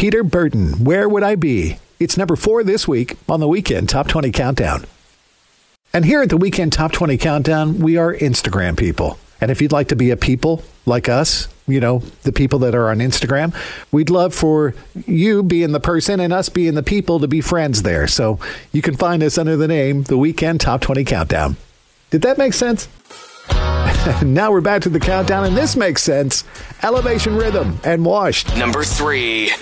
Peter Burton, Where Would I Be? It's number 4 this week on the Weekend Top 20 Countdown. And here at the Weekend Top 20 Countdown, we are Instagram people. And if you'd like to be a people like us, you know, the people that are on Instagram, we'd love for you being the person and us being the people to be friends there. So you can find us under the name The Weekend Top 20 Countdown. Did that make sense? Now we're back to the countdown, and this makes sense. Elevation Rhythm and Washed. Number 3.